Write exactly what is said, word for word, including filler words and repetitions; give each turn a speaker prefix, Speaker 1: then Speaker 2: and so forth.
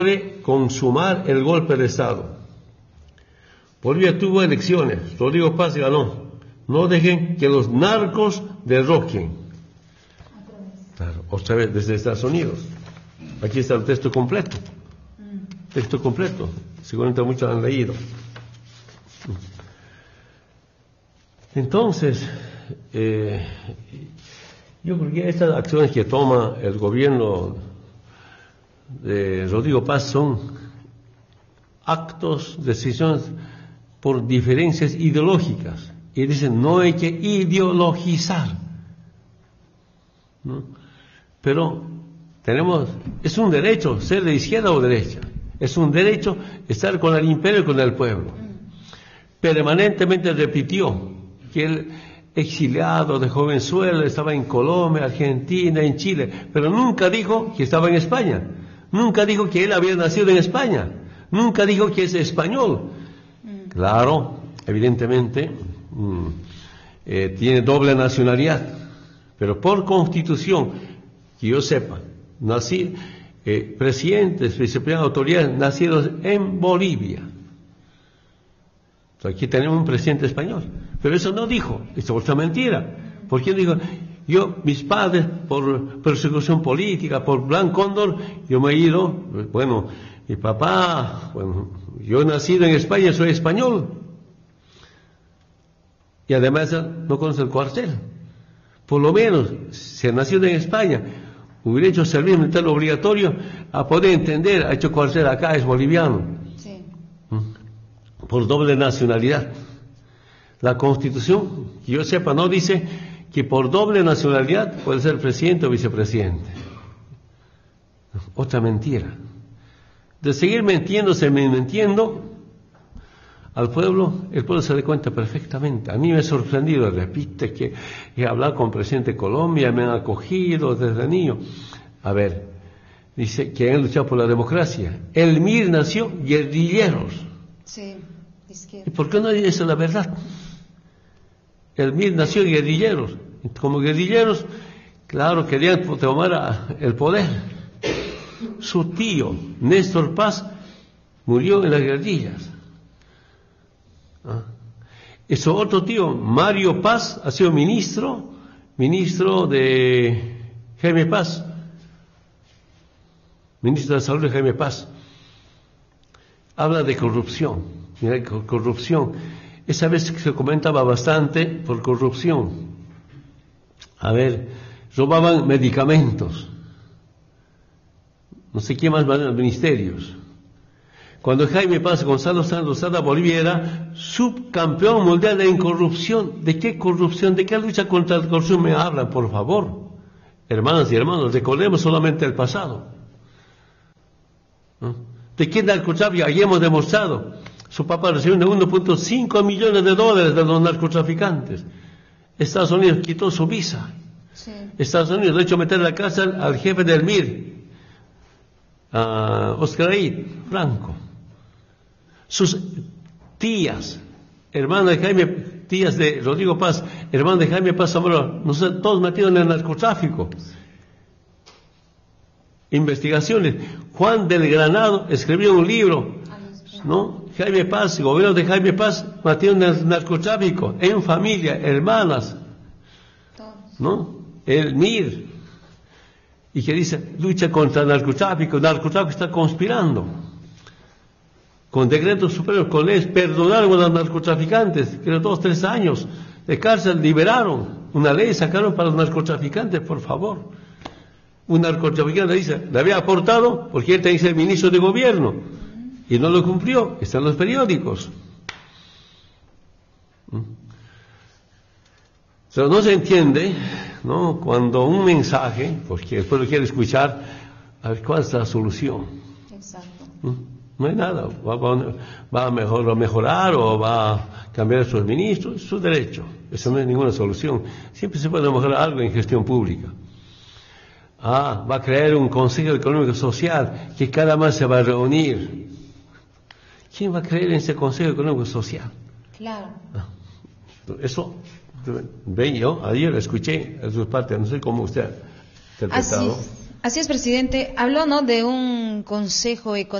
Speaker 1: consumar el golpe de Estado. Bolivia tuvo elecciones, Rodrigo Paz ganó. No dejen que los narcos derroquen. Claro, otra vez desde Estados Unidos. Aquí está el texto completo. Texto completo. Seguramente muchos han leído. Entonces, eh, yo creo que estas acciones que toma el gobierno de Rodrigo Paz son actos, decisiones por diferencias ideológicas. Y dicen, no hay que ideologizar, ¿no? Pero tenemos, es un derecho ser de izquierda o derecha. Es un derecho estar con el imperio y con el pueblo. Permanentemente repitió que el exiliado de Jovenzuela estaba en Colombia, Argentina, en Chile, pero nunca dijo que estaba en España. Nunca dijo que él había nacido en España. Nunca dijo que es español. Claro, evidentemente, mmm, eh, tiene doble nacionalidad, pero por constitución, que yo sepa, nací, eh, presidentes, vicepresidentes, autoridades nacidos en Bolivia. Entonces, aquí tenemos un presidente español, pero eso no dijo, esto es otra mentira. ¿Por qué dijo? Yo, mis padres, por persecución política, por Plan Cóndor, yo me he ido, bueno, mi papá, bueno, yo he nacido en España, soy español. Y además no conoce el cuartel. Por lo menos, si ha nacido en España, hubiera hecho servicio militar obligatorio a poder entender, ha hecho cuartel acá, es boliviano. Sí. Por doble nacionalidad. La Constitución, que yo sepa, no dice que por doble nacionalidad puede ser presidente o vicepresidente. Otra mentira. De seguir mintiéndose, mintiendo al pueblo, el pueblo se da cuenta perfectamente. A mí me ha sorprendido, repite que he hablado con el presidente de Colombia, me han acogido desde niño. A ver, dice que han luchado por la democracia. El M I R nació guerrilleros. Sí, es que... ¿Y por qué no dice la verdad? El M I R nació guerrilleros. Como guerrilleros, claro, querían tomar el poder. Su tío, Néstor Paz, murió en las guerrillas. ¿Ah? Y su otro tío, Mario Paz, ha sido ministro, ministro de Jaime Paz, ministro de Salud de Jaime Paz. Habla de corrupción, mira, corrupción. Esa vez se comentaba bastante por corrupción. A ver, robaban medicamentos. No sé quién más van a los ministerios. Cuando Jaime Paz, Gonzalo Santos Sada, Bolivia era subcampeón mundial en corrupción. ¿De qué corrupción? ¿De qué lucha contra la corrupción me hablan, por favor? Hermanas y hermanos, recordemos solamente el pasado. ¿No? ¿De qué narcotráfico? Allí hemos demostrado. Su papá recibió uno punto cinco millones de dólares de los narcotraficantes. Estados Unidos quitó su visa. Sí. Estados Unidos le ha hecho meter en la cárcel al jefe del M I R, a Oscar Aid Franco. Sus tías, hermanas de Jaime, tías de Rodrigo Paz, hermanas de Jaime Paz Zamora, no sé, todos metidos en el narcotráfico. Investigaciones. Juan del Granado escribió un libro, ¿no? Jaime Paz, gobierno de Jaime Paz, metido en el narcotráfico, en familia, hermanas, ¿no? El M I R. Y que dice, lucha contra el narcotráfico, el narcotráfico está conspirando. Con decretos superiores, con leyes, perdonaron a los narcotraficantes, que eran dos, tres años de cárcel, liberaron. Una ley sacaron para los narcotraficantes, por favor. Un narcotraficante dice, le había aportado porque él tenía que ser ministro de gobierno. Y no lo cumplió, está en los periódicos. Pero no se entiende, ¿no? Cuando un mensaje, porque el pueblo quiere escuchar, a ver cuál es la solución. Exacto. ¿Mm? No hay nada, va, va, va a, mejor, a mejorar o va a cambiar a sus ministros, es su derecho. Eso no es ninguna solución. Siempre se puede mejorar algo en gestión pública. Ah, va a crear un Consejo Económico Social que cada mes se va a reunir. ¿Quién va a creer en ese Consejo Económico Social? Claro. Ah, eso... Ve, yo ayer escuché a sus partes, no sé cómo usted ha interpretado.
Speaker 2: Así, Así es, presidente. Habló, ¿no?, de un consejo económico